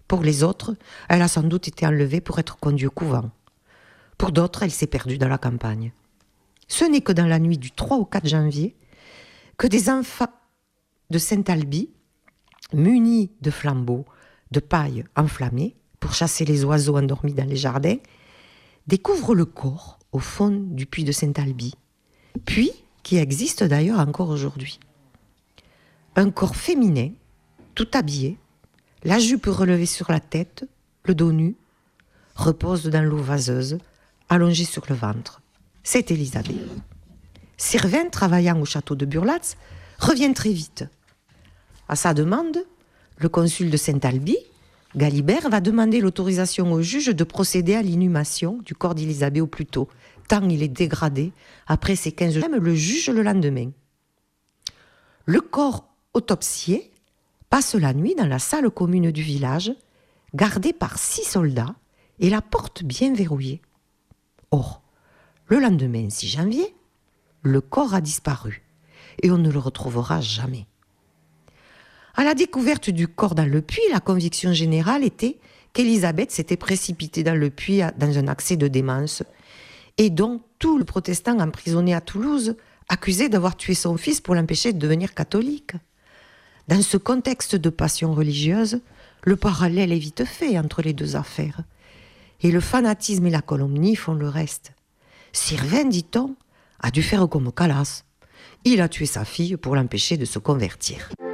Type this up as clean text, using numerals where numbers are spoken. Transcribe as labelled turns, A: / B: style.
A: Pour les autres, elle a sans doute été enlevée pour être conduite au couvent. Pour d'autres, elle s'est perdue dans la campagne. Ce n'est que dans la nuit du 3 au 4 janvier que des enfants de Saint-Alby, munis de flambeaux, de paille enflammée pour chasser les oiseaux endormis dans les jardins, découvrent le corps au fond du puits de Saint-Alby, puits qui existe d'ailleurs encore aujourd'hui. Un corps féminin, tout habillé, la jupe relevée sur la tête, le dos nu, repose dans l'eau vaseuse, allongée sur le ventre. C'est Élisabeth. Sirven, travaillant au château de Burlatz, revient très vite. À sa demande, le consul de Saint-Alby, Galibert, va demander l'autorisation au juge de procéder à l'inhumation du corps d'Élisabeth au plus tôt, tant il est dégradé après ses 15 jours. Même le juge le lendemain. Le corps autopsié passe la nuit dans la salle commune du village, gardée par 6 soldats et la porte bien verrouillée. Or, le lendemain 6 janvier, le corps a disparu et on ne le retrouvera jamais. À la découverte du corps dans le puits, la conviction générale était qu'Élisabeth s'était précipitée dans le puits dans un accès de démence et dont tout le protestant emprisonné à Toulouse accusé d'avoir tué son fils pour l'empêcher de devenir catholique. Dans ce contexte de passion religieuse, le parallèle est vite fait entre les deux affaires. Et le fanatisme et la calomnie font le reste. Sirven, dit-on, a dû faire comme Calas. Il a tué sa fille pour l'empêcher de se convertir.